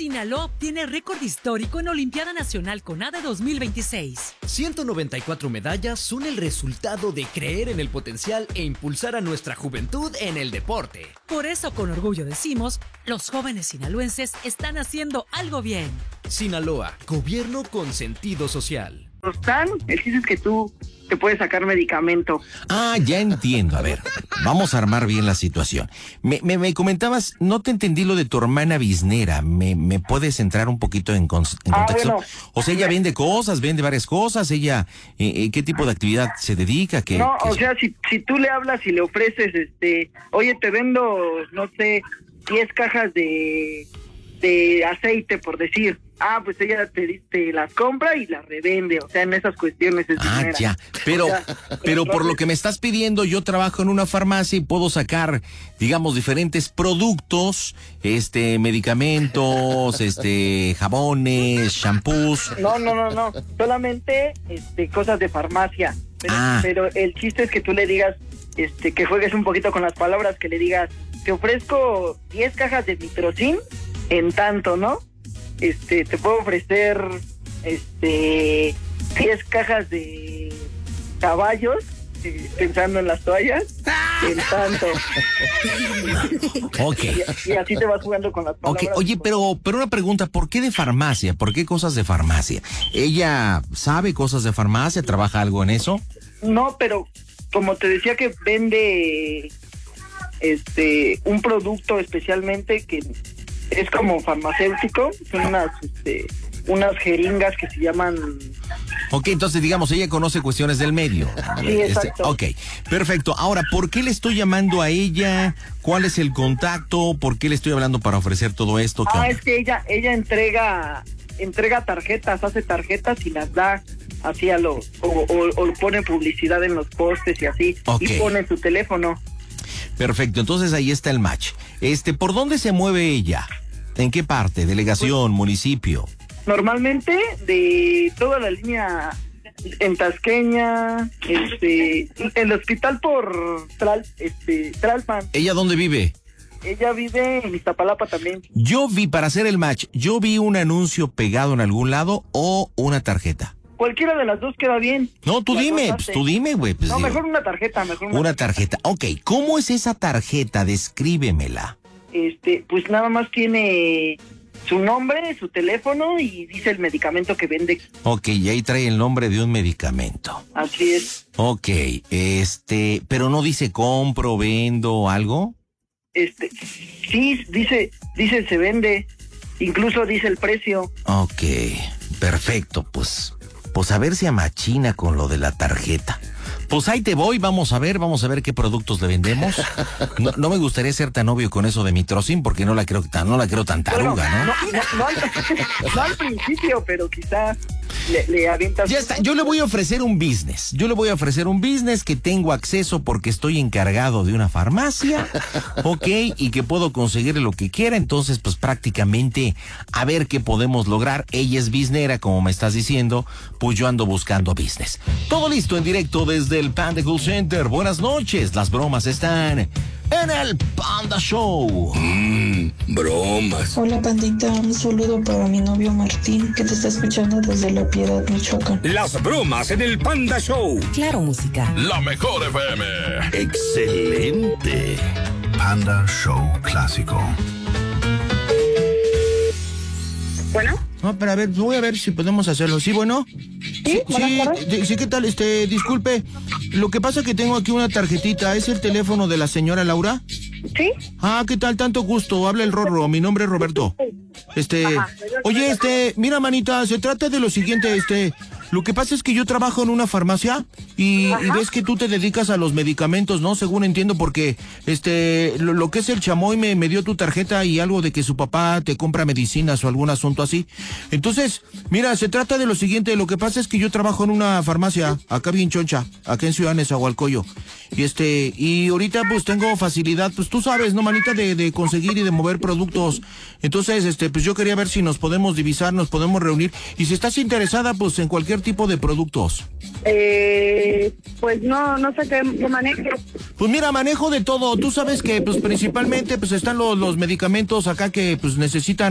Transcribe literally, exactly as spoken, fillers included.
Sinaloa obtiene récord histórico en Olimpiada Nacional CONADE dos mil veintiséis. ciento noventa y cuatro medallas son el resultado de creer en el potencial e impulsar a nuestra juventud en el deporte. Por eso, con orgullo decimos, los jóvenes sinaloenses están haciendo algo bien. Sinaloa, gobierno con sentido social. Están, el chiste es que tú te puedes sacar medicamento. Ah, ya entiendo. A ver, vamos a armar bien la situación. Me, me, me comentabas, no te entendí lo de tu hermana biznera. ¿Me, me puedes entrar un poquito en, con, en Ah, contexto? bueno. O sea, ella vende cosas, vende varias cosas. Ella, eh, eh, ¿qué tipo de actividad se dedica? ¿Qué, No, qué o es? sea, si, si tú le hablas y le ofreces, este, oye, te vendo, no sé, diez cajas de, de aceite, por decir. Ah, pues ella te, te las compra y las revende, o sea, en esas cuestiones es Ah, dinero. ya. Pero, O sea, pero por entonces- lo que me estás pidiendo, yo trabajo en una farmacia y puedo sacar, digamos, diferentes productos, este, medicamentos, este, jabones, shampoos. No, no, no, no, solamente, este, cosas de farmacia. Pero, Ah. pero el chiste es que tú le digas, este, que juegues un poquito con las palabras, que le digas, te ofrezco diez cajas de Mitrocin en tanto, ¿no? Este, te puedo ofrecer, este, diez cajas de caballos, eh, pensando en las toallas, en tanto. Ok. Y, y así te vas jugando con las Ok, palabras. oye, pero, pero una pregunta, ¿por qué de farmacia? ¿Por qué cosas de farmacia? ¿Ella sabe cosas de farmacia? ¿Trabaja algo en eso? No, pero como te decía que vende este un producto especialmente que es como farmacéutico, son unas este, unas jeringas que se llaman. Ok, entonces digamos, ella conoce cuestiones del medio. Sí, exacto. Ok, perfecto. Ahora, ¿por qué le estoy llamando a ella? ¿Cuál es el contacto? ¿Por qué le estoy hablando para ofrecer todo esto? ¿Qué Ah, onda? es que ella ella entrega entrega tarjetas, hace tarjetas y las da así a lo o, o, o pone publicidad en los postes y así, Ok. y pone su teléfono. Perfecto, entonces ahí está el match. Este, ¿por dónde se mueve ella? ¿En qué parte? ¿Delegación, municipio? Normalmente de toda la línea en Tasqueña, este, el hospital por Tral, este, Tralpan. ¿Ella dónde vive? Ella vive en Iztapalapa también. Yo vi, para hacer el match, yo vi un anuncio pegado en algún lado o una tarjeta. Cualquiera de las dos queda bien. No, tú Las dime, dos pues hace. tú dime, güey. Pues No, digo, mejor una tarjeta, mejor una, una tarjeta. Ok, ¿cómo es esa tarjeta? Descríbemela. Este, pues nada más tiene su nombre, su teléfono y dice el medicamento que vende. Ok, y ahí trae el nombre de un medicamento. Así es. Ok, este, pero no dice compro, vendo, algo. Este, sí, dice, dice se vende, incluso dice el precio. Ok, perfecto, pues, pues a ver si amachina con lo de la tarjeta. Pues ahí te voy, vamos a ver, vamos a ver qué productos le vendemos. No, no me gustaría ser tan obvio con eso de Mitrocin porque no la creo tan, no la creo tan taruga, Bueno, ¿no? no, no, no al, no al principio, pero quizá le, le avientas. Ya está, yo le voy a ofrecer un business. Yo le voy a ofrecer un business que tengo acceso porque estoy encargado de una farmacia, ok, y que puedo conseguirle lo que quiera. Entonces, pues prácticamente a ver qué podemos lograr. Ella es biznera, como me estás diciendo, pues yo ando buscando business. Todo listo en directo desde el Panda Cool Center. Buenas noches, las bromas están en el Panda Show. Mmm, bromas. Hola pandita, un saludo para mi novio Martín que te está escuchando desde La Piedad, Michoacán. Las bromas en el Panda Show. Claro, música. La mejor F M. Excelente. Panda Show Clásico. Bueno, No, pero a ver, voy a ver si podemos hacerlo. ¿Sí, bueno? sí, buenas Sí, tardes. de- sí, ¿qué tal? Este, disculpe, lo que pasa es que tengo aquí una tarjetita. ¿Es el teléfono de la señora Laura? Sí, Ah, ¿qué tal? Tanto gusto. Habla el Rorro. Mi nombre es Roberto. Este, oye, este, mira, manita, se trata de lo siguiente, este, lo que pasa es que yo trabajo en una farmacia y, y ves que tú te dedicas a los medicamentos, ¿no? Según entiendo, porque, este, lo, lo que es el chamoy me, me dio tu tarjeta y algo de que su papá te compra medicinas o algún asunto así. Entonces, mira, se trata de lo siguiente, lo que pasa es que yo trabajo en una farmacia, acá bien choncha, acá en Ciudad Nezahualcóyotl. Y este, y ahorita pues tengo facilidad, pues tú sabes, ¿no, manita? De, de conseguir y de mover productos. Entonces, este, pues yo quería ver si nos podemos divisar, nos podemos reunir. Y si estás interesada, pues en cualquier tipo de productos. Eh, pues no, no sé qué, qué manejo. Pues mira, manejo de todo. Tú sabes que, pues principalmente, pues están los, los medicamentos acá que, pues necesitan